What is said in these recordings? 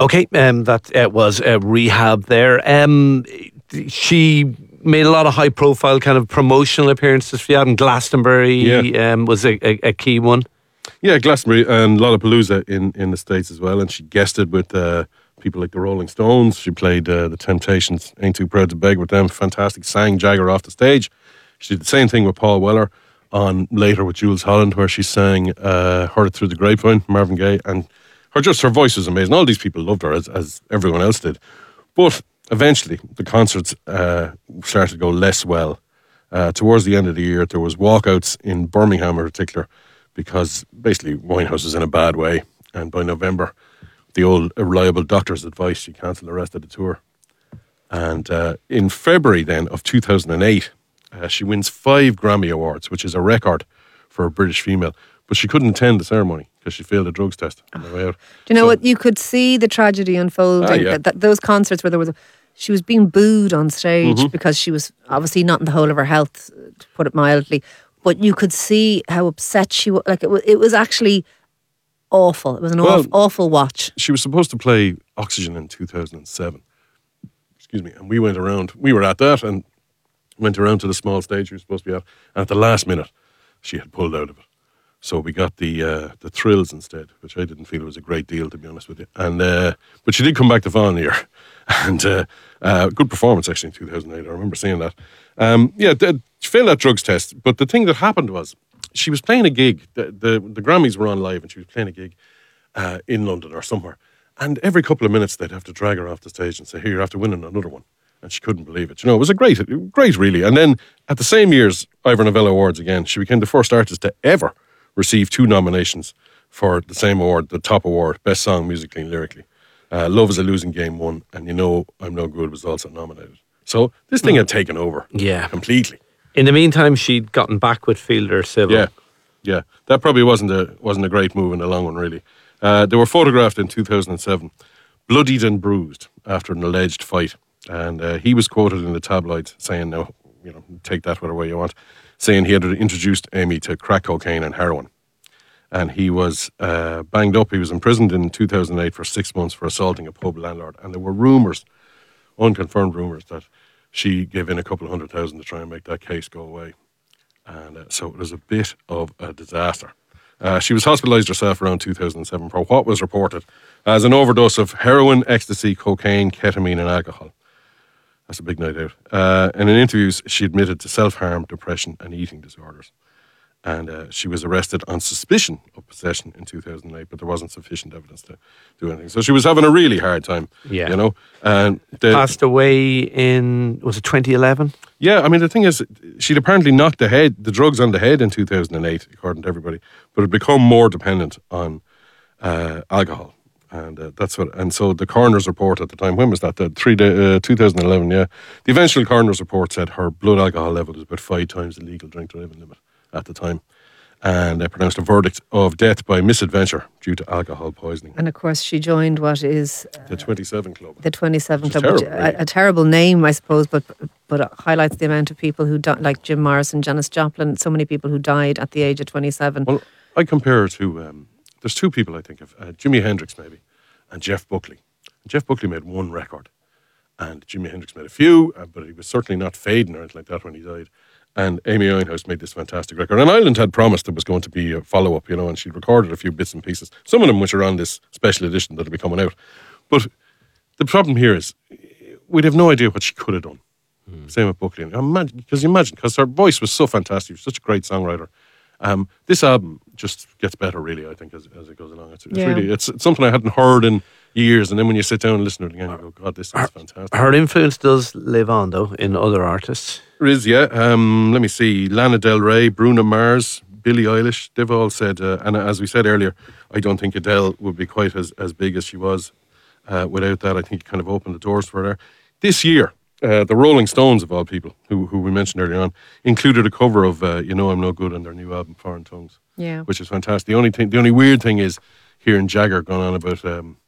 Okay, that was Rehab there. She made a lot of high-profile kind of promotional appearances for you, and Glastonbury was a key one. Yeah, Glastonbury and Lollapalooza in the States as well, and she guested with people like the Rolling Stones. She played the Temptations, Ain't Too Proud to Beg with them. Fantastic, sang Jagger off the stage. She did the same thing with Paul Weller on later with Jools Holland, where she sang Heard It Through the Grapevine, Marvin Gaye, and her voice was amazing. All these people loved her, as everyone else did. But eventually, the concerts started to go less well. Towards the end of the year, there was walkouts in Birmingham in particular, because basically Winehouse was in a bad way. And by November, the old reliable doctor's advice, she cancelled the rest of the tour. And in February then of 2008, she wins 5 Grammy Awards, which is a record for a British female. But she couldn't attend the ceremony because she failed a drugs test on the way out. Do you know what? You could see the tragedy unfolding. Those concerts where she was being booed on stage because she was obviously not in the whole of her health, to put it mildly. But you could see how upset she was. Like it was actually awful. It was an awful watch. She was supposed to play Oxygen in 2007. Excuse me. And we went around. We were at that and went around to the small stage she was supposed to be at. And at the last minute, she had pulled out of it. So we got the Thrills instead, which I didn't feel was a great deal, to be honest with you. And but she did come back the following year, and good performance actually in 2008. I remember seeing that. She failed that drugs test. But the thing that happened was she was playing a gig. The Grammys were on live, and she was playing a gig in London or somewhere. And every couple of minutes they'd have to drag her off the stage and say, "Here, you're after winning another one." And she couldn't believe it. You know, it was a great really. And then at the same year's Ivor Novello Awards again, she became the first artist to ever receive 2 nominations for the same award, the top award, Best Song Musically and Lyrically. Love Is a Losing Game won, and You Know I'm No Good was also nominated. So this thing had taken over completely. In the meantime, she'd gotten back with Fielder Civil. Yeah. That probably wasn't a great move in the long run, really. They were photographed in 2007, bloodied and bruised after an alleged fight. And he was quoted in the tabloids saying, "No, take that whatever way you want," saying he had introduced Amy to crack cocaine and heroin. And he was banged up. He was imprisoned in 2008 for 6 months for assaulting a pub landlord. And there were rumours, unconfirmed rumours, that she gave in a couple of $100,000 to try and make that case go away. And so it was a bit of a disaster. She was hospitalised herself around 2007 for what was reported as an overdose of heroin, ecstasy, cocaine, ketamine and alcohol. That's a big night out. And in interviews, she admitted to self-harm, depression and eating disorders. And she was arrested on suspicion of possession in 2008, but there wasn't sufficient evidence to do anything. So she was having a really hard time, And passed away in, was it 2011? Yeah, I mean, the thing is, she'd apparently knocked the drugs on the head in 2008, according to everybody, but had become more dependent on alcohol. And and so the coroner's report at the time, when was that? 2011, yeah. The eventual coroner's report said her blood alcohol level was about 5 times the legal drink driving limit at the time. And they pronounced a verdict of death by misadventure due to alcohol poisoning. And of course, she joined what is the 27 Club. The 27 Club, terrible, which, really. a terrible name, I suppose, but it highlights the amount of people who died, like Jim Morrison, Janis Joplin, so many people who died at the age of 27. Well, I compare her to, there's 2 people I think of, Jimi Hendrix maybe, and Jeff Buckley. Jeff Buckley made 1 record, and Jimi Hendrix made a few, but he was certainly not fading or anything like that when he died. And Amy Winehouse made this fantastic record. And Ireland had promised there was going to be a follow-up, and she'd recorded a few bits and pieces. Some of them which are on this special edition that'll be coming out. But the problem here is we'd have no idea what she could have done. Same with Buckley. Because her voice was so fantastic. She was such a great songwriter. This album just gets better, really, I think, as it goes along. It's something I hadn't heard in years, and then when you sit down and listen to it again, you go, God, this is fantastic. Her influence does live on, though, in other artists. There is, yeah. Let me see. Lana Del Rey, Bruno Mars, Billie Eilish, they've all said, and as we said earlier, I don't think Adele would be quite as big as she was without that. I think it kind of opened the doors for her. This year, the Rolling Stones, of all people, who we mentioned earlier on, included a cover of You Know I'm No Good on their new album, Foreign Tongues, which is fantastic. The only weird thing is hearing Jagger going on about,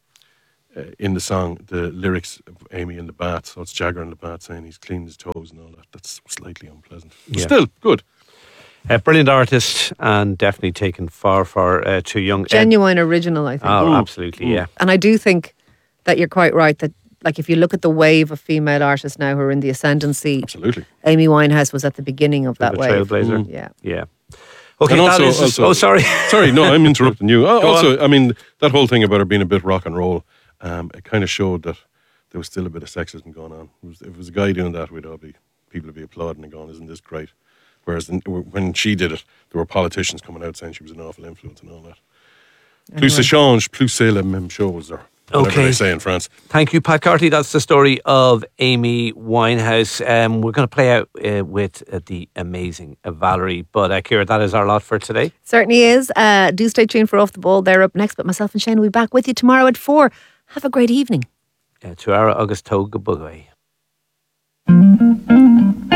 in the song, the lyrics of Amy in the bath. So it's Jagger in the bath saying he's cleaned his toes and all that. That's slightly unpleasant. But still, good. Brilliant artist, and definitely taken far too young. Genuine original, I think. Oh, absolutely, yeah. And I do think that you're quite right that, like, if you look at the wave of female artists now who are in the ascendancy, absolutely, Amy Winehouse was at the beginning of that wave. Trailblazer. Yeah. Okay, and also, sorry. Sorry, no, I'm interrupting you. Also, I mean, that whole thing about her being a bit rock and roll, it kind of showed that there was still a bit of sexism going on. If it was a guy doing that, people would be applauding and going, isn't this great? Whereas when she did it, there were politicians coming out saying she was an awful influence and all that. Anyway. Plus ça change, plus c'est la même chose. Or whatever they say in France. Thank you, Pat Carty. That's the story of Amy Winehouse. We're going to play out with the amazing Valerie. But Ciara, that is our lot for today. Certainly is. Do stay tuned for Off the Ball. They're up next. But myself and Shane will be back with you tomorrow at 4. Have a great evening. To our August Toga Bugway.